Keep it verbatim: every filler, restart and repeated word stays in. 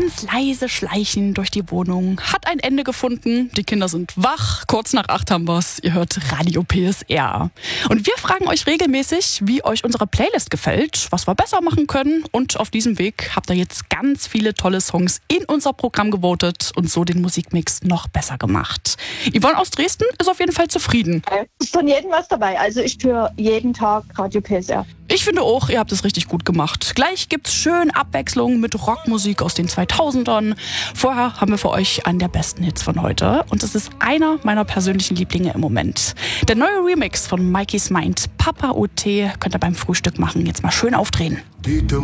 ganz leise Schleichen durch die Wohnung hat ein Ende gefunden. Die Kinder sind wach. Kurz nach acht haben wir's. Ihr hört Radio P S R. Und wir fragen euch regelmäßig, wie euch unsere Playlist gefällt, was wir besser machen können. Und auf diesem Weg habt ihr jetzt ganz viele tolle Songs in unser Programm gewotet und so den Musikmix noch besser gemacht. Yvonne aus Dresden ist auf jeden Fall zufrieden. Ist von jedem was dabei. Also ich höre jeden Tag Radio P S R. Ich finde auch, ihr habt es richtig gut gemacht. Gleich gibt's schön Abwechslung mit Rockmusik aus den zweitausendern. Vorher haben wir für euch einen der besten Hits von heute. Und es ist einer meiner persönlichen Lieblinge im Moment. Der neue Remix von Mikey's Mind, Papa O T, könnt ihr beim Frühstück machen. Jetzt mal schön aufdrehen.